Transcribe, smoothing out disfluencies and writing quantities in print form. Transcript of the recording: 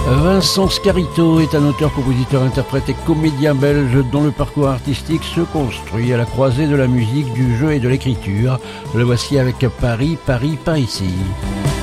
Vincent Scarito est un auteur, compositeur, interprète et comédien belge dont le parcours artistique se construit à la croisée de la musique, du jeu et de l'écriture. Le voici avec Paris, Paris, par ici.